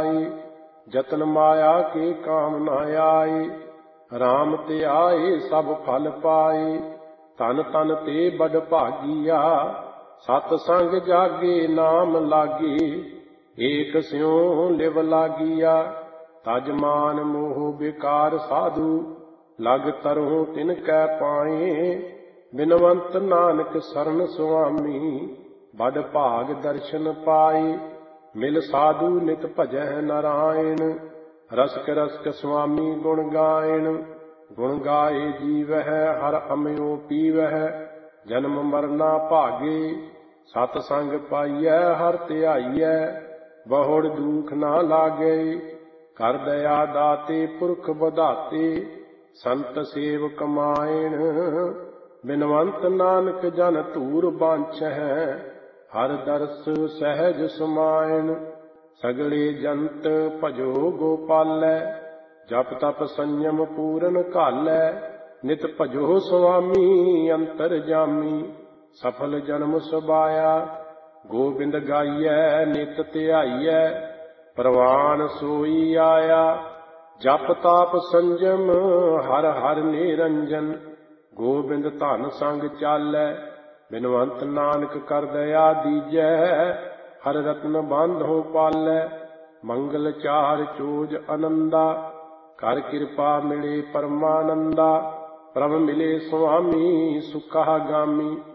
जाए। जतन माया के काम न आए, राम ते आए सब फल पाए। तन तन ते बड़ भागिया, सतसंग जागे नाम लागे। एक स्यों लिव लागिया, तज मान मोह बेकार साधु। लग तरहु तिनकै पाए, बिनवंत नानक सरन सुआमी। बड़ भाग दर्शन पाए, मिल साधु नित भजह नारायण। रसक रसक स्वामी गुण गायन, गुण गाए जीवह हर अमयो पीवह। जन्म मरना भागे, सतसंग पाइयै हर ध्याइयै। बहुड़ दुख ना लागे, कर दया दाते पुरख बधाते। संत सेव कमायण, बिनवंत नानक जन धूर बांछै। हर दर्श सहज समायण, सगले जंत भजो गोपालै। जप तप संयम पूरन घालै, नित भजो स्वामी अंतर जामी। सफल जन्म सुभाया, गोबिंद गाइयै नित ध्याइयै। प्रवान सोई आया, जप ताप संजम हर हर निरंजन। गोबिंद धन संग चालै, बिनवंत नानक कर दया दीजै। हर रत्न बांधो पालै, मंगल चार चोज आनंदा। कर कृपा मिले परमानंदा, प्रभ मिले स्वामी सुखा गामी।